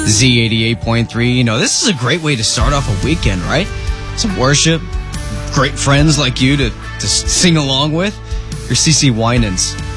Z88.3. You know, this is a great way to start off a weekend, right? Some worship, great friends like you to sing along with. Your CC Winans.